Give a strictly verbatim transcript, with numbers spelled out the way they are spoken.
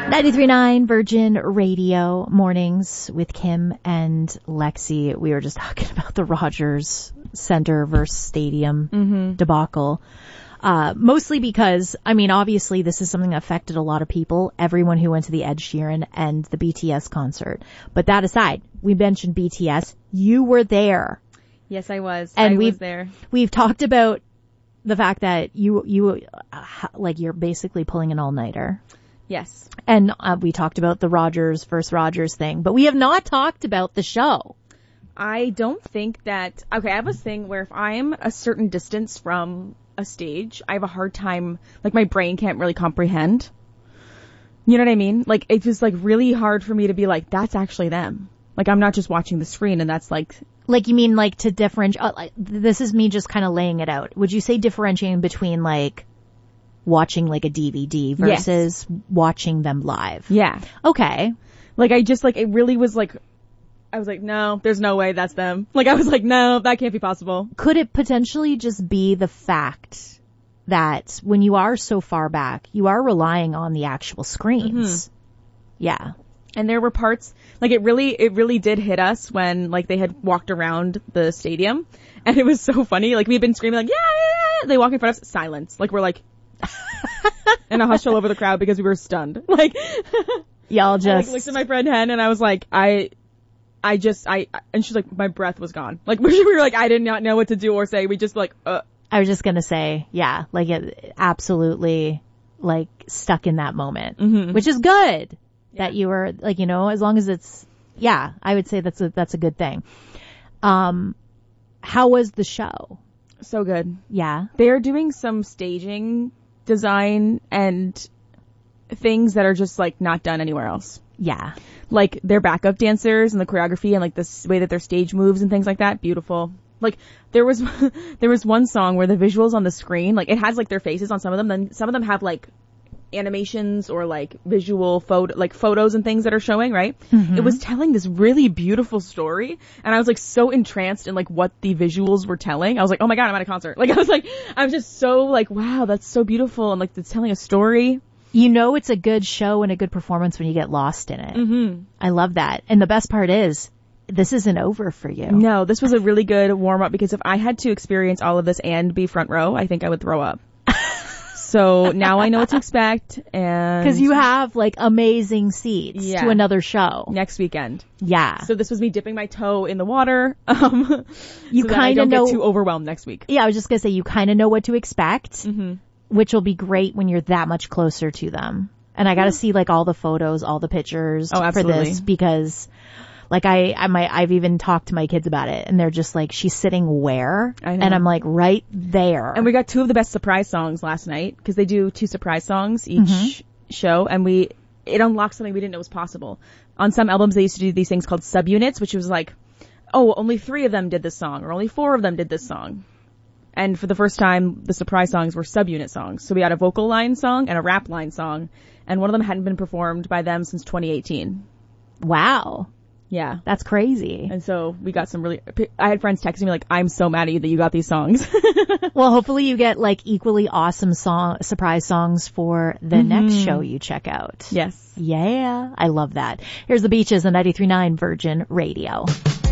ninety-three point nine Virgin Radio mornings with Kim and Lexi. We were just talking about the Rogers Center versus Stadium mm-hmm. debacle. Uh, mostly because, I mean, obviously this is something that affected a lot of people, everyone who went to the Ed Sheeran and the B T S concert. But that aside, we mentioned B T S. You were there. Yes, I was. And I we've, was there. We've talked about the fact that you, you, uh, like, you're basically pulling an all-nighter. Yes. And uh, we talked about the Rogers versus Rogers thing, but we have not talked about the show. I don't think that, okay, I have a thing where if I'm a certain distance from a stage, I have a hard time, like my brain can't really comprehend. You know what I mean? Like, it's just like really hard for me to be like, that's actually them. Like, I'm not just watching the screen and that's like... Like, you mean like to differentiate, uh, like, this is me just kind of laying it out. Would you say differentiating between like watching like a D V D versus yes. watching them live? Yeah. Okay. Like, I just like, it really was like, I was like, no, there's no way that's them. Like, I was like, no, that can't be possible. Could it potentially just be the fact that when you are so far back, you are relying on the actual screens? Mm-hmm. Yeah. And there were parts, like it really, it really did hit us when like they had walked around the stadium. And it was so funny. Like we had been screaming like, yeah, yeah, yeah. They walk in front of us, silence. Like we're like, and a hush all over the crowd because we were stunned. Like, y'all just. I like, looked at my friend Hen and I was like, I, I just, I, and she's like, my breath was gone. Like we were like, I did not know what to do or say. We just like, uh. I was just gonna say, yeah, like it absolutely like stuck in that moment, mm-hmm. which is good. That you were like, you know, as long as it's, yeah, I would say that's a, that's a good thing. Um, how was the show? So good. Yeah. They're doing some staging design and things that are just like not done anywhere else. Yeah. Like their backup dancers and the choreography and like the way that their stage moves and things like that. Beautiful. Like there was, there was one song where the visuals on the screen, like it has like their faces on some of them, then some of them have like animations or like visual photo, like photos and things that are showing, right? Mm-hmm. It was telling this really beautiful story and I was like so entranced in like what the visuals were telling. I was like, oh my God, I'm at a concert. Like I was like, I'm just so like, wow, that's so beautiful. And like it's telling a story. You know, it's a good show and a good performance when you get lost in it. Mm-hmm. I love that. And the best part is this isn't over for you. No, this was a really good warm up because if I had to experience all of this and be front row, I think I would throw up. So now I know what to expect, and because you have like amazing seats yeah. to another show next weekend. Yeah. So this was me dipping my toe in the water. Um, you so kind of know get too overwhelmed next week. Yeah, I was just gonna say you kind of know what to expect, mm-hmm. which will be great when you're that much closer to them. And I got to see like all the photos, all the pictures oh, for this because. Like I, I might, I've even talked to my kids about it and they're just like, she's sitting where? I know. And I'm like, right there. And we got two of the best surprise songs last night because they do two surprise songs each mm-hmm. show and we, it unlocked something we didn't know was possible. On some albums they used to do these things called subunits, which was like, oh, only three of them did this song or only four of them did this song. And for the first time, the surprise songs were subunit songs. So we had a vocal line song and a rap line song and one of them hadn't been performed by them since twenty eighteen. Wow. Yeah. That's crazy. And so we got some really, I had friends texting me like, I'm so mad at you that you got these songs. Well, hopefully you get like equally awesome song, surprise songs for the mm-hmm. next show you check out. Yes. Yeah. I love that. Here's the Beaches on ninety-three point nine Virgin Radio.